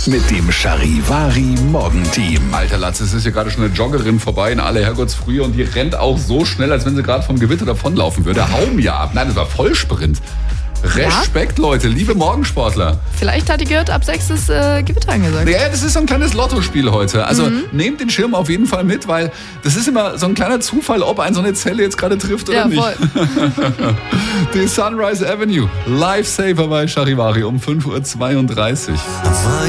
mit dem Charivari Morgenteam. Alter Latz, es ist hier gerade schon eine Joggerin vorbei in aller Herrgottsfrühe und die rennt auch so schnell, als wenn sie gerade vom Gewitter davonlaufen würde. Hau mir ab. Nein, das war Vollsprint. Respekt, Leute, liebe Morgensportler. Vielleicht hat die gehört, ab 6 ist Gewitter angesagt. Ja, das ist so ein kleines Lottospiel heute. Also nehmt den Schirm auf jeden Fall mit, weil das ist immer so ein kleiner Zufall, ob einen so eine Zelle jetzt gerade trifft oder nicht. Voll. Die Sunrise Avenue, Lifesaver bei Charivari um 5:32 Uhr.